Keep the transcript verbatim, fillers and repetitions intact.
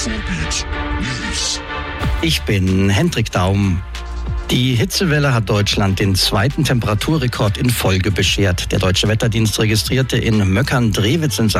Ruhrgebiet News. Ich bin Hendrik Daum. Die Hitzewelle hat Deutschland den zweiten Temperaturrekord in Folge beschert. Der Deutsche Wetterdienst registrierte in Möckern-Drewitz in